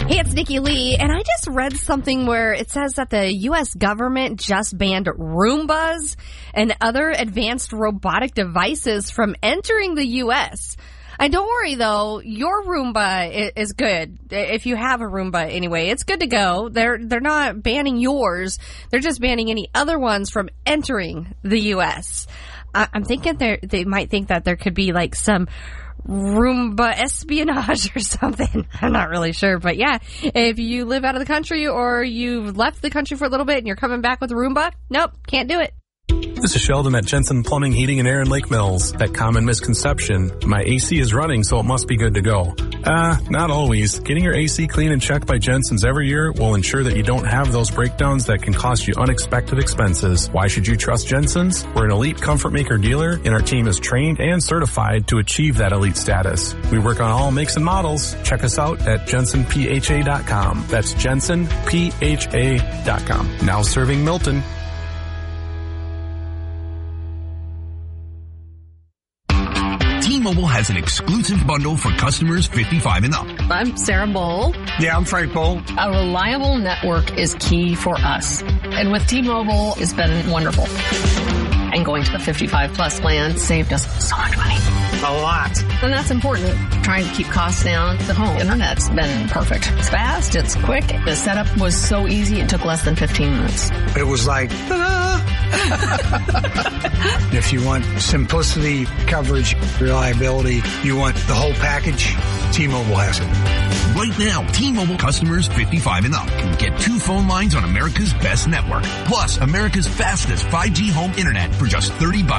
Hey, it's Nikki Lee, and I just read something where it says that the U.S. government just banned Roombas and other advanced robotic devices from entering the U.S. And don't worry, though, your Roomba is good. If you have a Roomba anyway, it's good to go. They're not banning yours. They're just banning any other ones from entering the U.S. I'm thinking they might think that there could be like some Roomba espionage or something. I'm not really sure. But yeah, if you live out of the country or you've left the country for a little bit and you're coming back with a Roomba, nope, can't do it. This is Sheldon at Jensen Plumbing, Heating, and Air in Lake Mills. That common misconception, my AC is running, so it must be good to go. Not always. Getting your AC cleaned and checked by Jensen's every year will ensure that you don't have those breakdowns that can cost you unexpected expenses. Why should you trust Jensen's? We're an elite comfort maker dealer, and our team is trained and certified to achieve that elite status. We work on all makes and models. Check us out at jensenpha.com. That's jensenpha.com. Now serving Milton. T-Mobile has an exclusive bundle for customers 55 and up. I'm Sarah Bowl. Yeah, I'm Frank Bowl. A reliable network is key for us. And with T-Mobile, it's been wonderful. And going to the 55 plus plan saved us so much money. A lot. And that's important. Trying to keep costs down. The home internet's been perfect. It's fast. It's quick. The setup was so easy. It took less than 15 minutes. It was like, if you want simplicity, coverage, reliability, you want the whole package, T-Mobile has it. Right now, T-Mobile customers 55 and up can get 2 phone lines on America's best network. Plus, America's fastest 5G home internet for just $30